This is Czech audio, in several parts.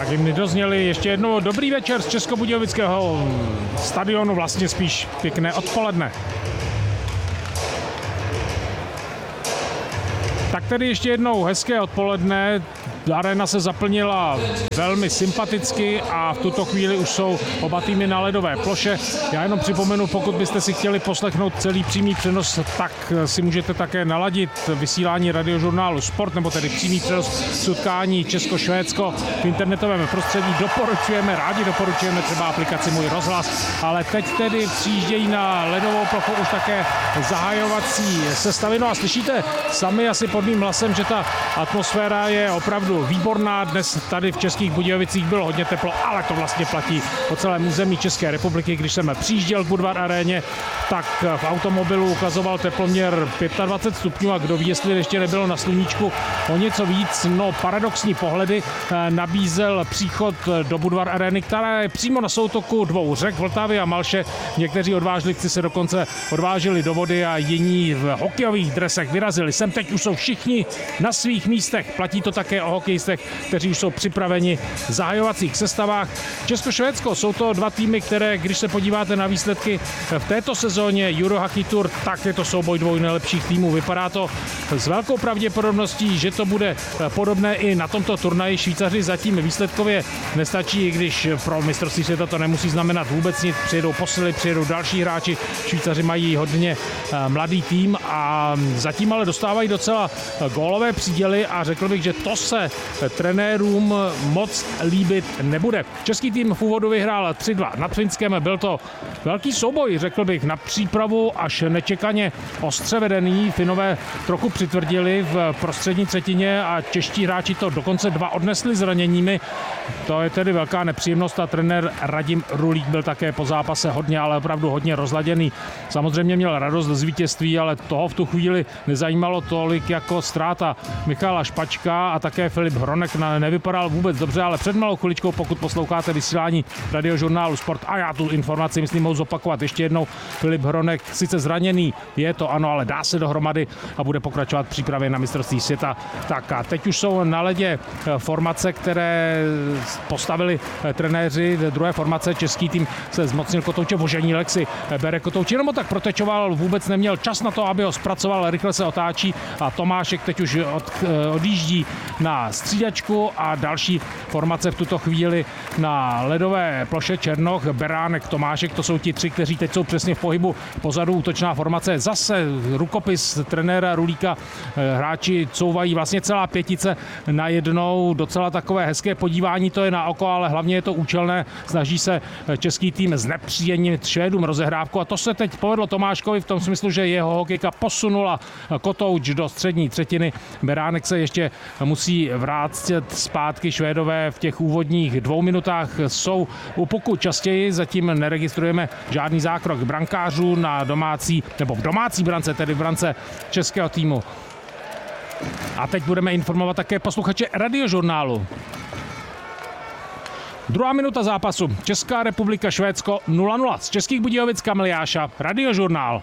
Tak jim nedozněli ještě jednou dobrý večer z Českobudějovického stadionu, vlastně spíš pěkné odpoledne. Tak tedy ještě jednou hezké odpoledne. Arena se zaplnila velmi sympaticky a v tuto chvíli už jsou oba týmy na ledové ploše. Já jenom připomenu, pokud byste si chtěli poslechnout celý přímý přenos, tak si můžete také naladit vysílání radiožurnálu Sport, nebo tedy přímý přenos utkání Česko-Švédsko v internetovém prostředí. Rádi doporučujeme třeba aplikaci Můj rozhlas, ale teď tedy přijíždějí na ledovou plochu už také zahajovací sestavy. No a slyšíte sami asi pod mým hlasem, že ta atmosféra je opravdu výborná. Dnes tady v Českých Budějovicích bylo hodně teplo, ale to vlastně platí po celém území České republiky. Když jsem přijížděl k Budvar aréně, tak v automobilu ukazoval teploměr 25 stupňů a kdo ví, jestli ještě nebylo na sluníčku o něco víc. No, paradoxní pohledy nabízel příchod do Budvar arény, která je přímo na soutoku dvou řek, Vltavy a Malše. Někteří odvážlivci se dokonce odvážili do vody a jiní v hokejových dresech vyrazili. Sem teď už jsou všichni na svých místech. Platí to také o hokejistech, kteří už jsou připraveni v zahajovacích sestavách. Česko-Švédsko jsou to dva týmy, které, když se podíváte na výsledky v této sezóně Eurohockey Tour, tak je to souboj dvou nejlepších týmů. Vypadá to s velkou pravděpodobností, že to bude podobné i na tomto turnaji. Švýcaři zatím výsledkově nestačí, i když pro mistrovství světa to nemusí znamenat vůbec nic. Přijedou posily, přijedou další hráči. Švýcaři mají hodně mladý tým a zatím ale dostávají docela gólové příděly a řekl bych, že to se trenérům moc líbit nebude. Český tým v úvodu vyhrál 3-2 nad Finskem. Byl to velký souboj, řekl bych, na přípravu až nečekaně ostře vedený. Finové trochu přitvrdili v prostřední třetině a čeští hráči to dokonce dva odnesli zraněními. To je tedy velká nepříjemnost a trenér Radim Rulík byl také po zápase hodně, ale opravdu hodně rozladěný. Samozřejmě měl radost z vítězství, ale toho v tu chvíli nezajímalo tolik jako ztráta Michala Špačka a také Filip Hronek nevypadal vůbec dobře, ale před malou chviličkou, pokud posloucháte vysílání radiožurnálu Sport, a já tu informaci myslím mohu zopakovat ještě jednou, Filip Hronek sice zraněný, je to ano, ale dá se dohromady a bude pokračovat v přípravě na mistrovství světa. Tak a teď už jsou na ledě formace, které postavili trenéři. Druhé formace, český tým se zmocnil Kotouče, Voženílek si bere Kotouče, jenom tak protečoval, vůbec neměl čas na to, aby ho zpracoval, rychle se otáčí a Tomášek teď už odjíždí na střídačku a další formace v tuto chvíli na ledové ploše Černoch, Beránek, Tomášek, to jsou ti tři, kteří teď jsou přesně v pohybu pozadu. Útočná formace, zase rukopis trenéra Rulíka, hráči couvají vlastně celá pětice najednou, docela takové hezké podívání to je na oko, ale hlavně je to účelné, snaží se český tým znepříjemnit Švédům rozehrávku a to se teď povedlo Tomáškovi v tom smyslu, že jeho hokejka posunula Kotouč do střední třetiny. Beránek se ještě musí vrátit zpátky. Švédové v těch úvodních 2 minutách jsou u puku častěji, zatím neregistrujeme žádný zákrok brankářů na domácí, nebo v domácí brance, tedy v brance českého týmu. A teď budeme informovat také posluchače radiožurnálu. 2. minuta zápasu. Česká republika, Švédsko 0-0. Z Českých Budějovic Kamil Jáša, radiožurnál.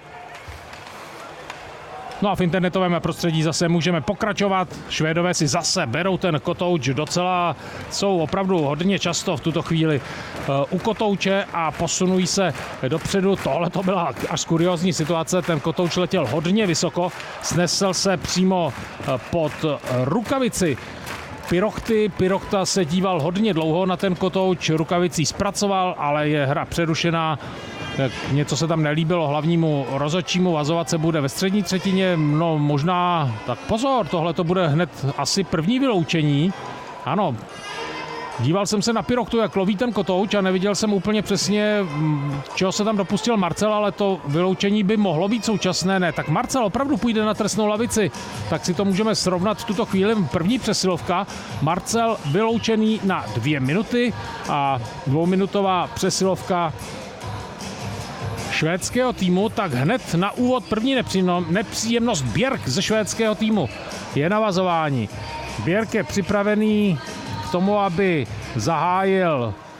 No a v internetovém prostředí zase můžeme pokračovat. Švédové si zase berou ten Kotouč docela, jsou opravdu hodně často v tuto chvíli u Kotouče a posunují se dopředu. Tohle to byla až kuriózní situace, ten Kotouč letěl hodně vysoko, snesl se přímo pod rukavici Pirochty. Pirochta se díval hodně dlouho na ten Kotouč, rukavicí zpracoval, ale je hra přerušená. Něco se tam nelíbilo hlavnímu rozhodčímu, vazovat se bude ve střední třetině, no možná, tak pozor, tohle to bude hned asi první vyloučení. Ano, díval jsem se na Pirochtu, jak loví ten Kotouč a neviděl jsem úplně přesně, čeho se tam dopustil Marcel, ale to vyloučení by mohlo být současné. Ne, tak Marcel opravdu půjde na trestnou lavici, tak si to můžeme srovnat v tuto chvíli. První přesilovka, Marcel vyloučený na 2 minuty a 2minutová přesilovka švédského týmu, tak hned na úvod první nepříjemnost. Bjerk ze švédského týmu je navazování. Bjerk je připravený k tomu, aby zahájil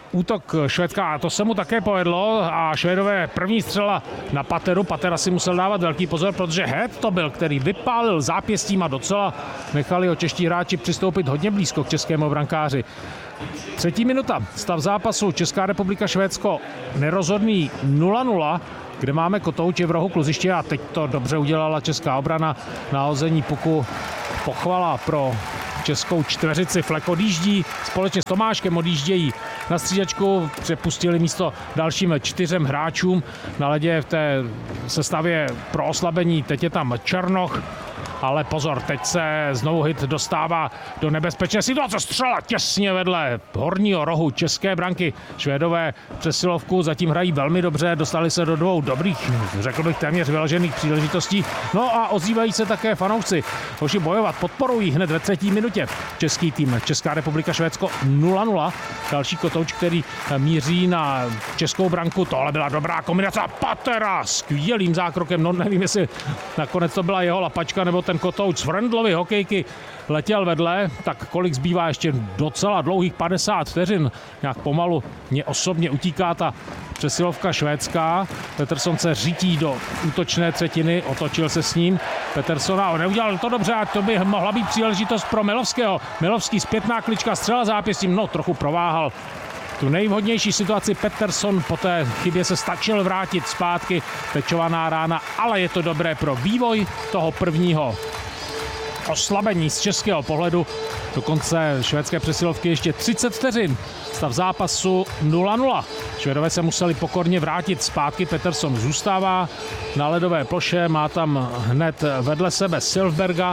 útok Švédska, a to se mu také povedlo, a Švédové první střela na Pateru. Patera si musel dávat velký pozor, protože Head to byl, který vypálil zápěstím a docela nechali ho čeští hráči přistoupit hodně blízko k českému brankáři. 3. minuta, stav zápasu Česká republika Švédsko, nerozhodný 0-0, kde máme Kotouče v rohu kluziště a teď to dobře udělala česká obrana na hození puku. Pochvala pro českou čtveřici. Flek odjíždí, společně s Tomáškem odjíždějí na střídačku, přepustili místo dalším 4 hráčům. Na ledě v té sestavě pro oslabení teď je tam Černoch, ale pozor, teď se znovu Hit dostává do nebezpečné situace. Střela těsně vedle horního rohu české branky. Švédové přesilovku zatím hrají velmi dobře, dostali se do 2 dobrých, řekl bych téměř vyložených příležitostí. No a ozývají se také fanoušci. Hoši bojovat, podporují hned ve 3. minutě český tým. Česká republika Švédsko 0-0. Další Kotouč, který míří na českou branku. Tohle byla dobrá kombinace. Patera skvělým zákrokem. No nevím, jestli nakonec to byla jeho lapačka nebo ten Kotouč z Frendlovy hokejky letěl vedle, tak kolik zbývá ještě docela dlouhých 50 vteřin. Nějak pomalu mě osobně utíká ta přesilovka švédská. Peterson se řítí do útočné třetiny, otočil se s ním. Peterson neudělal to dobře, a to by mohla být příležitost pro Milovského. Milovský zpětná klička, střela zápěstím, no trochu prováhal tu nejvhodnější situaci. Peterson po té chybě se stačil vrátit zpátky, pečovaná rána, ale je to dobré pro vývoj toho prvního oslabení z českého pohledu. Do konce švédské přesilovky ještě 30 vteřin. Stav zápasu 0-0. Švédové se museli pokorně vrátit zpátky. Peterson zůstává na ledové ploše, má tam hned vedle sebe Silfberga.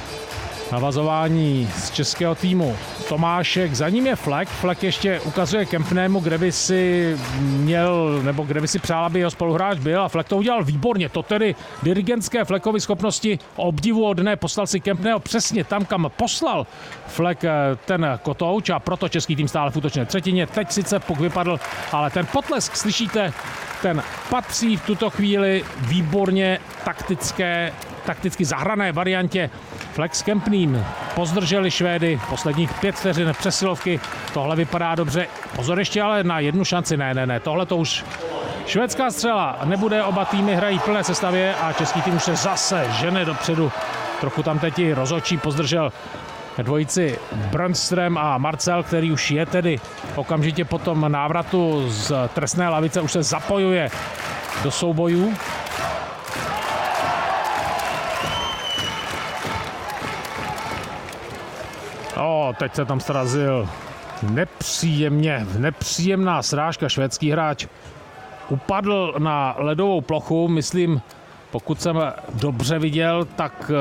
Navazování z českého týmu Tomášek, za ním je Flek. Flek ještě ukazuje Kempnému, kde by si měl, nebo kde by si přál, aby jeho spoluhráč byl, a Flek to udělal výborně. To tedy dirigentské Flekovy schopnosti obdivuhodné, poslal si Kempného přesně tam, kam poslal Flek ten Kotouč, a proto český tým stále v útočné třetině. Teď sice puk vypadl, ale ten potlesk, slyšíte, ten patří v tuto chvíli výborně takticky zahrané variantě. Flek s Kempným pozdrželi Švédy posledních 5 vteřin přesilovky. Tohle vypadá dobře. Pozor ještě ale na jednu šanci. Ne. Tohle to už švédská střela nebude. Oba týmy hrají v plné sestavě a český tým už se zase žene dopředu. Trochu tam teď i rozhodčí pozdržel dvojici Brøndström a Marcel, který už je tedy okamžitě po tom návratu z trestné lavice, už se zapojuje do soubojů. Teď se tam srazil nepříjemná srážka. Švédský hráč upadl na ledovou plochu, myslím, pokud jsem dobře viděl, tak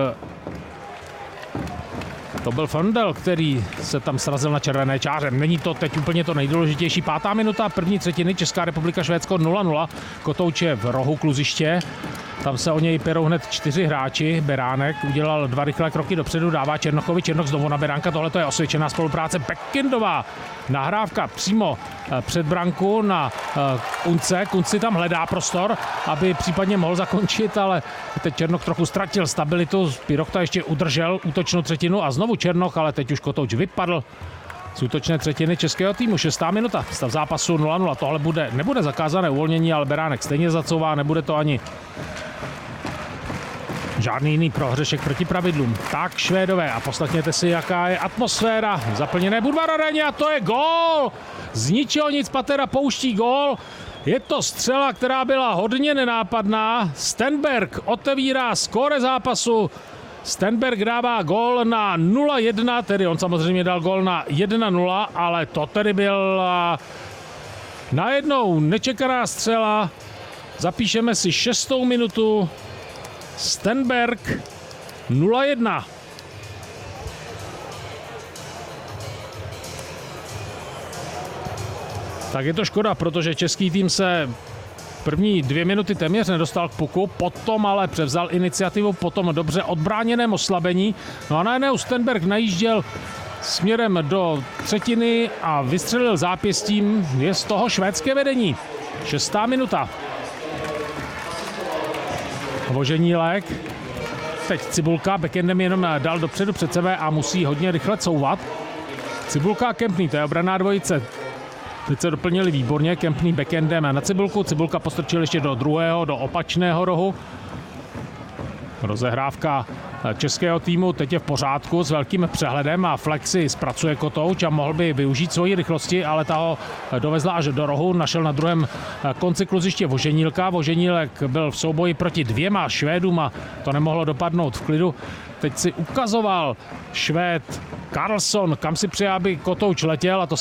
to byl Fondel, který se tam srazil na červené čáře. Není to teď úplně to nejdůležitější. 5. minuta první třetiny, Česká republika Švédsko 0-0. Kotouč je v rohu kluziště. Tam se o něj perou hned 4 hráči. Beránek udělal 2 rychlé kroky dopředu, dává Černochovi, Černoch znovu na Beránka. Tohle je osvědčená spolupráce. Backendová nahrávka přímo před branku na Kunce. Kunci tam hledá prostor, aby případně mohl zakončit, ale teď Černoch trochu ztratil stabilitu. Pirochta ještě udržel útočnou třetinu a znovu Černoch, ale teď už Kotouč vypadl z útočné třetiny českého týmu. 6. minuta, stav zápasu 0-0. Tohle nebude zakázané uvolnění, ale Beránek stejně zacouvá, nebude to ani žádný jiný prohřešek proti pravidlům. Tak Švédové, a poslechněte si, jaká je atmosféra v zaplněné Budvar aréně, a to je gól! Z ničeho nic Patera pouští gól. Je to střela, která byla hodně nenápadná. Stenberg otevírá skóre zápasu. Stenberg dává gól na 0-1, tedy on samozřejmě dal gól na 1-0, ale to tedy byl najednou nečekaná střela. Zapíšeme si 6. minutu. Stenberg 0-1. Tak je to škoda, protože český tým se první 2 minuty téměř nedostal k puku, potom ale převzal iniciativu po tom dobře odbráněném oslabení. No a najednou Stenberg najížděl směrem do třetiny a vystřelil zápěstím. Je z toho švédské vedení. 6. minuta. Voženílek. Teď Cibulka, backendem jenom dal dopředu před sebe a musí hodně rychle couvat. Cibulka a Kempný, to je obranná dvojice. Teď se doplnili výborně Kempný backendem na Cibulku. Cibulka postrčil ještě do druhého, do opačného rohu. Rozehrávka českého týmu teď je v pořádku s velkým přehledem a Flexi zpracuje Kotouč a mohl by využít svoji rychlosti, ale ta ho dovezla až do rohu. Našel na druhém konci kluziště Voženílka. Voženílek byl v souboji proti 2 Švédům a to nemohlo dopadnout v klidu. Teď si ukazoval Švéd Karlsson, kam si přeje, aby Kotouč letěl, a to